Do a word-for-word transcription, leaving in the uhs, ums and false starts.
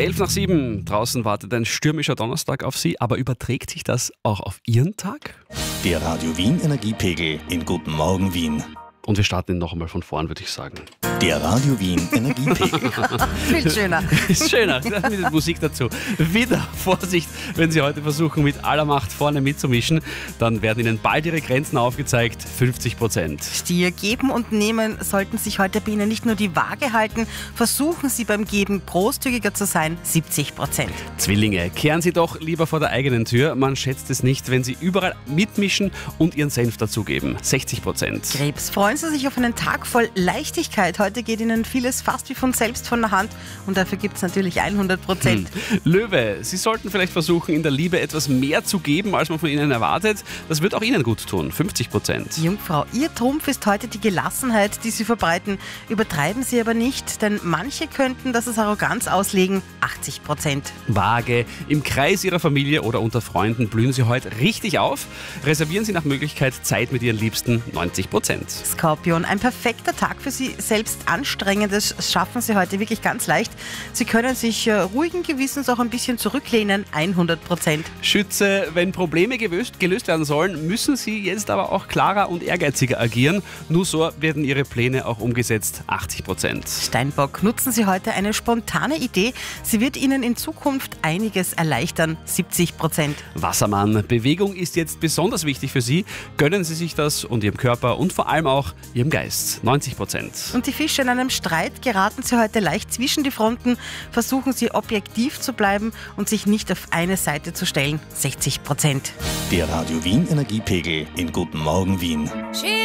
Elf nach sieben. Draußen wartet ein stürmischer Donnerstag auf Sie, aber überträgt sich das auch auf Ihren Tag? Der Radio Wien Energiepegel in Guten Morgen Wien. Und wir starten ihn noch einmal von vorn, würde ich sagen. Der Radio Wien Energiepegel. Viel schöner. Ist schöner, mit der Musik dazu. Wieder Vorsicht, wenn Sie heute versuchen, mit aller Macht vorne mitzumischen, dann werden Ihnen bald Ihre Grenzen aufgezeigt, fünfzig Prozent. Stier, geben und nehmen sollten sich heute bei Ihnen nicht nur die Waage halten, versuchen Sie beim Geben großzügiger zu sein, siebzig Prozent. Zwillinge, kehren Sie doch lieber vor der eigenen Tür. Man schätzt es nicht, wenn Sie überall mitmischen und Ihren Senf dazugeben, sechzig Prozent. Krebs, freuen Sie sich auf einen Tag voll Leichtigkeit. Heute geht Ihnen vieles fast wie von selbst von der Hand und dafür gibt es natürlich hundert Prozent. Hm. Löwe, Sie sollten vielleicht versuchen, in der Liebe etwas mehr zu geben, als man von Ihnen erwartet. Das wird auch Ihnen gut tun, fünfzig Prozent. Jungfrau, Ihr Trumpf ist heute die Gelassenheit, die Sie verbreiten. Übertreiben Sie aber nicht, denn manche könnten das als Arroganz auslegen, achtzig Prozent. Waage, im Kreis Ihrer Familie oder unter Freunden blühen Sie heute richtig auf. Reservieren Sie nach Möglichkeit Zeit mit Ihren Liebsten, neunzig Prozent. Skorpion, ein perfekter Tag für Sie. Selbst Anstrengendes schaffen Sie heute wirklich ganz leicht. Sie können sich äh, ruhigen Gewissens auch ein bisschen zurücklehnen, hundert Prozent. Schütze, wenn Probleme gelöst, gelöst werden sollen, müssen Sie jetzt aber auch klarer und ehrgeiziger agieren. Nur so werden Ihre Pläne auch umgesetzt, achtzig Prozent. Steinbock, nutzen Sie heute eine spontane Idee. Sie wird Ihnen in Zukunft einiges erleichtern, siebzig Prozent. Wassermann, Bewegung ist jetzt besonders wichtig für Sie. Gönnen Sie sich das und Ihrem Körper und vor allem auch Ihrem Geist, neunzig Prozent. Und die Fische, in einem Streit geraten Sie heute leicht zwischen die Fronten. Versuchen Sie objektiv zu bleiben und sich nicht auf eine Seite zu stellen, sechzig Prozent. Der Radio Wien Energiepegel in Guten Morgen Wien.